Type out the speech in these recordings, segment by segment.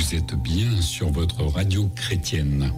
Vous êtes bien sur votre radio chrétienne.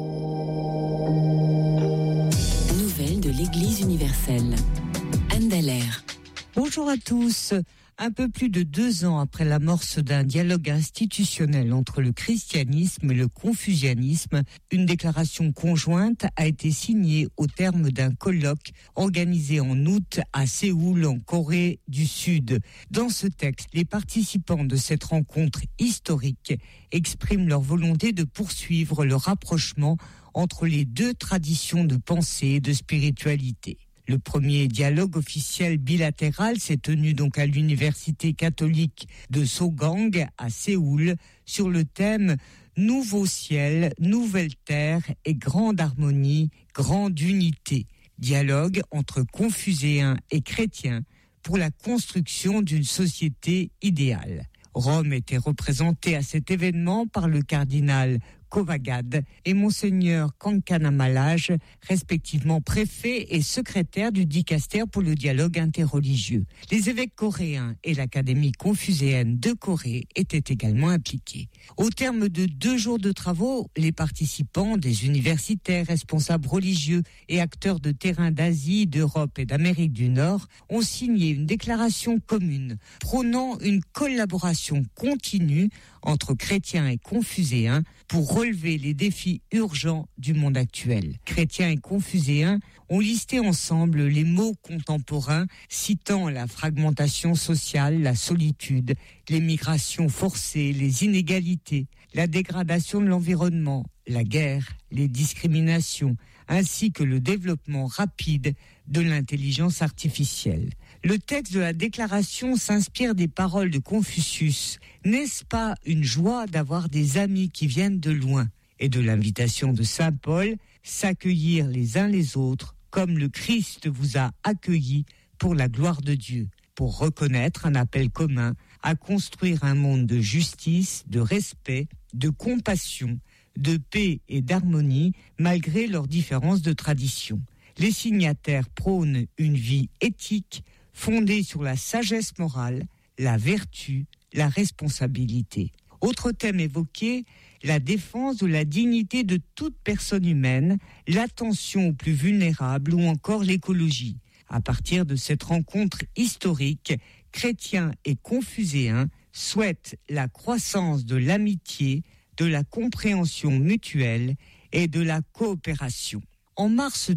Nouvelles de l'Église universelle. Anne Dallaire. Bonjour à tous. Un peu plus de 2 ans après l'amorce d'un dialogue institutionnel entre le christianisme et le confucianisme, une déclaration conjointe a été signée au terme d'un colloque organisé en août à Séoul, en Corée du Sud. Dans ce texte, les participants de cette rencontre historique expriment leur volonté de poursuivre le rapprochement entre les deux traditions de pensée et de spiritualité. Le premier dialogue officiel bilatéral s'est tenu donc à l'université catholique de Sogang à Séoul sur le thème « Nouveau ciel, nouvelle terre et grande harmonie, grande unité ». Dialogue entre confucéens et chrétiens pour la construction d'une société idéale. Rome était représentée à cet événement par le cardinal Kovagad et Monseigneur Kankana Malaj, respectivement préfet et secrétaire du dicaster pour le dialogue interreligieux. Les évêques coréens et l'Académie confucéenne de Corée étaient également impliqués. Au terme de 2 jours de travaux, les participants, des universitaires, responsables religieux et acteurs de terrain d'Asie, d'Europe et d'Amérique du Nord, ont signé une déclaration commune prônant une collaboration continue entre chrétiens et confucéens pour relever les défis urgents du monde actuel. Chrétiens et confucéens ont listé ensemble les maux contemporains citant la fragmentation sociale, la solitude, les migrations forcées, les inégalités, la dégradation de l'environnement, la guerre, les discriminations, ainsi que le développement rapide de l'intelligence artificielle. Le texte de la déclaration s'inspire des paroles de Confucius. N'est-ce pas une joie d'avoir des amis qui viennent de loin? Et de l'invitation de Saint Paul, s'accueillir les uns les autres comme le Christ vous a accueillis pour la gloire de Dieu, pour reconnaître un appel commun à construire un monde de justice, de respect, de compassion, de paix et d'harmonie malgré leurs différences de tradition. Les signataires prônent une vie éthique fondée sur la sagesse morale, la vertu, la responsabilité. Autre thème évoqué, la défense de la dignité de toute personne humaine, l'attention aux plus vulnérables ou encore l'écologie. À partir de cette rencontre historique, chrétiens et confucéens souhaitent la croissance de l'amitié, de la compréhension mutuelle et de la coopération. En mars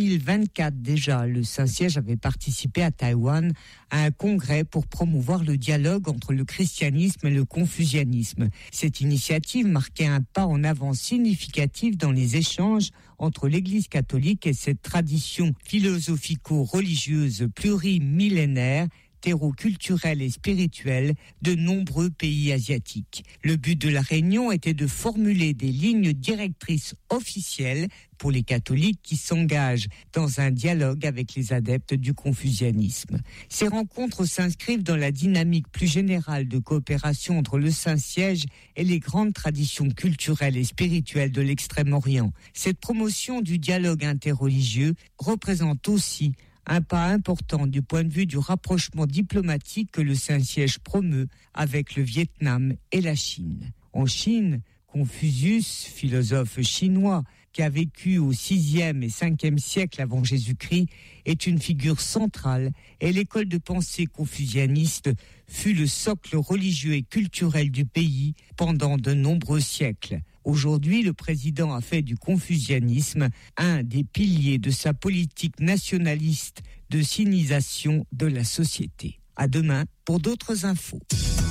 2024 déjà, le Saint-Siège avait participé à Taïwan à un congrès pour promouvoir le dialogue entre le christianisme et le confucianisme. Cette initiative marquait un pas en avant significatif dans les échanges entre l'Église catholique et cette tradition philosophico-religieuse plurimillénaire, terreau culturel et spirituel de nombreux pays asiatiques. Le but de la réunion était de formuler des lignes directrices officielles pour les catholiques qui s'engagent dans un dialogue avec les adeptes du confucianisme. Ces rencontres s'inscrivent dans la dynamique plus générale de coopération entre le Saint-Siège et les grandes traditions culturelles et spirituelles de l'Extrême-Orient. Cette promotion du dialogue interreligieux représente aussi un pas important du point de vue du rapprochement diplomatique que le Saint-Siège promeut avec le Vietnam et la Chine. En Chine, Confucius, philosophe chinois qui a vécu au 6e et 5e siècle avant Jésus-Christ, est une figure centrale et l'école de pensée confucianiste fut le socle religieux et culturel du pays pendant de nombreux siècles. Aujourd'hui, le président a fait du confucianisme un des piliers de sa politique nationaliste de sinisation de la société. À demain pour d'autres infos.